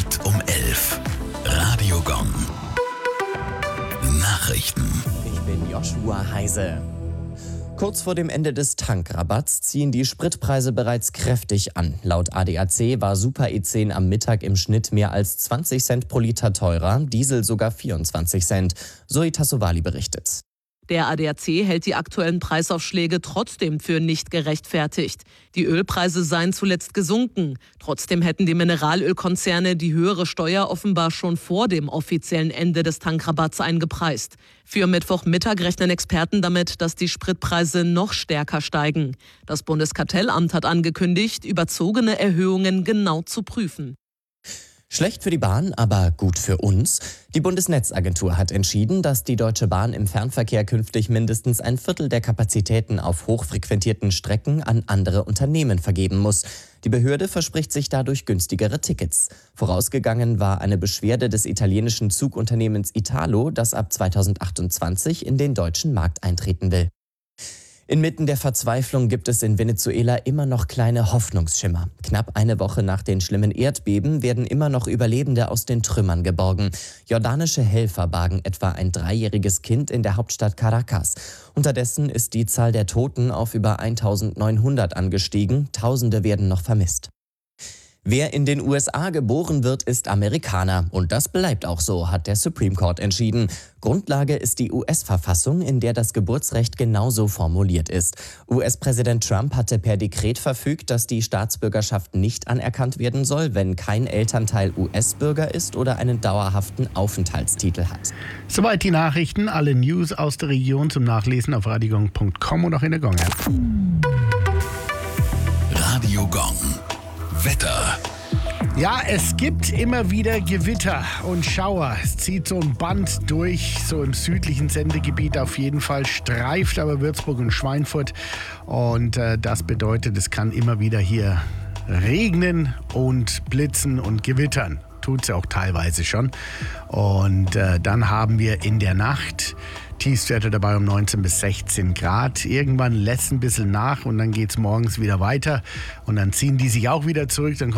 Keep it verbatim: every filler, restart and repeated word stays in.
Punkt um elf. Radio Gong. Nachrichten. Ich bin Joshua Heise. Kurz vor dem Ende des Tankrabatts ziehen die Spritpreise bereits kräftig an. Laut A D A C war Super E zehn am Mittag im Schnitt mehr als zwanzig Cent pro Liter teurer, Diesel sogar vierundzwanzig Cent. Zoe Tassovali berichtet. Der A D A C hält die aktuellen Preisaufschläge trotzdem für nicht gerechtfertigt. Die Ölpreise seien zuletzt gesunken. Trotzdem hätten die Mineralölkonzerne die höhere Steuer offenbar schon vor dem offiziellen Ende des Tankrabatts eingepreist. Für Mittwochmittag rechnen Experten damit, dass die Spritpreise noch stärker steigen. Das Bundeskartellamt hat angekündigt, überzogene Erhöhungen genau zu prüfen. Schlecht für die Bahn, aber gut für uns. Die Bundesnetzagentur hat entschieden, dass die Deutsche Bahn im Fernverkehr künftig mindestens ein Viertel der Kapazitäten auf hochfrequentierten Strecken an andere Unternehmen vergeben muss. Die Behörde verspricht sich dadurch günstigere Tickets. Vorausgegangen war eine Beschwerde des italienischen Zugunternehmens Italo, das ab zweitausendachtundzwanzig in den deutschen Markt eintreten will. Inmitten der Verzweiflung gibt es in Venezuela immer noch kleine Hoffnungsschimmer. Knapp eine Woche nach den schlimmen Erdbeben werden immer noch Überlebende aus den Trümmern geborgen. Jordanische Helfer bargen etwa ein dreijähriges Kind in der Hauptstadt Caracas. Unterdessen ist die Zahl der Toten auf über eintausendneunhundert angestiegen. Tausende werden noch vermisst. Wer in den U S A geboren wird, ist Amerikaner. Und das bleibt auch so, hat der Supreme Court entschieden. Grundlage ist die U S-Verfassung, in der das Geburtsrecht genauso formuliert ist. U S-Präsident Trump hatte per Dekret verfügt, dass die Staatsbürgerschaft nicht anerkannt werden soll, wenn kein Elternteil U S-Bürger ist oder einen dauerhaften Aufenthaltstitel hat. Soweit die Nachrichten. Alle News aus der Region zum Nachlesen auf radiogong punkt com und auch in der Gong-App. Radio Gong. Wetter. Ja, es gibt immer wieder Gewitter und Schauer. Es zieht so ein Band durch, so im südlichen Sendegebiet auf jeden Fall, streift aber Würzburg und Schweinfurt. Und äh, das bedeutet, es kann immer wieder hier regnen und blitzen und gewittern. Tut es ja auch teilweise schon. Und äh, dann haben wir in der Nacht Tiefstwerte dabei um neunzehn bis sechzehn Grad. Irgendwann lässt ein bisschen nach und dann geht es morgens wieder weiter. Und dann ziehen die sich auch wieder zurück. Dann